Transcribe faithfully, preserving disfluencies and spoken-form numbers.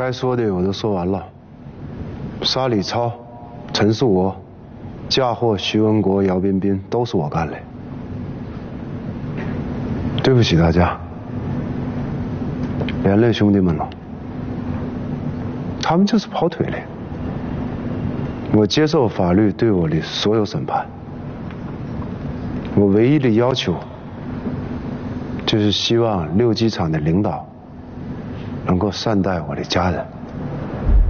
该说的我都说完了。杀李超、陈树国、嫁祸徐文国、姚彬彬都是我干的。对不起大家，连累兄弟们了。他们就是跑腿的。我接受法律对我的所有审判。我唯一的要求就是希望六机场的领导能够善待我的家人。